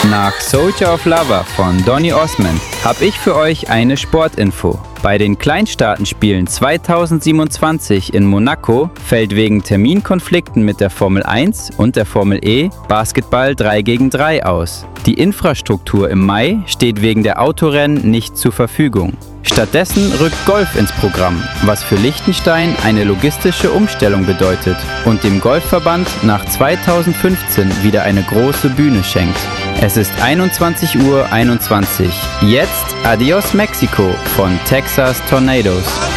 Nach Soldier of Lava von Donny Osmond habe ich für euch eine Sportinfo. Bei den Kleinstaatenspielen 2027 in Monaco fällt wegen Terminkonflikten mit der Formel 1 und der Formel E Basketball 3 gegen 3 aus. Die Infrastruktur im Mai steht wegen der Autorennen nicht zur Verfügung. Stattdessen rückt Golf ins Programm, was für Liechtenstein eine logistische Umstellung bedeutet und dem Golfverband nach 2015 wieder eine große Bühne schenkt. Es ist 21:21 Uhr. Jetzt Adios Mexico von Texas Tornadoes.